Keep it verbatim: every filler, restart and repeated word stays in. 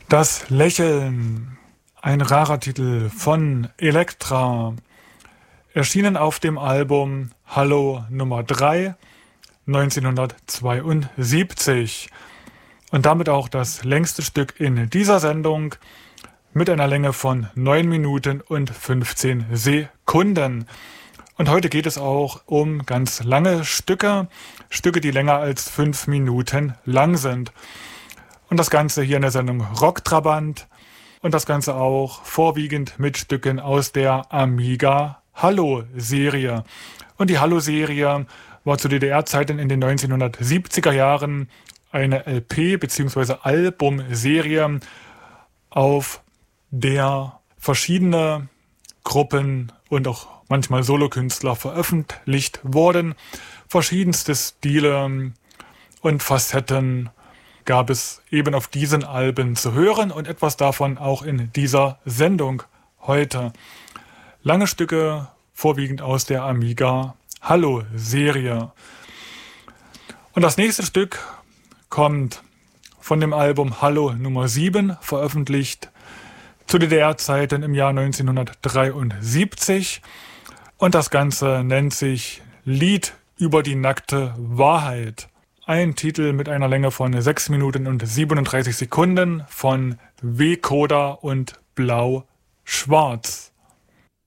Das Lächeln, ein rarer Titel von Elektra, erschienen auf dem Album Hallo Nummer drei neunzehnhundertzweiundsiebzig und damit auch das längste Stück in dieser Sendung mit einer Länge von neun Minuten und fünfzehn Sekunden. Und heute geht es auch um ganz lange Stücke, Stücke, die länger als fünf Minuten lang sind. Und das Ganze hier in der Sendung Rocktrabant und das Ganze auch vorwiegend mit Stücken aus der Amiga Hallo-Serie. Und die Hallo-Serie war zu D D R-Zeiten in den neunzehnhundertsiebziger Jahren eine L P- bzw. Albumserie, auf der verschiedene Gruppen und auch manchmal Solokünstler veröffentlicht wurden. Verschiedenste Stile und Facetten gab es eben auf diesen Alben zu hören und etwas davon auch in dieser Sendung heute. Lange Stücke, vorwiegend aus der Amiga Hallo-Serie. Und das nächste Stück kommt von dem Album Hallo Nummer sieben, veröffentlicht zu D D R-Zeiten im Jahr neunzehnhundertdreiundsiebzig. Und das Ganze nennt sich Lied über die nackte Wahrheit. Ein Titel mit einer Länge von sechs Minuten und siebenunddreißig Sekunden von W-Coda und Blau-Schwarz.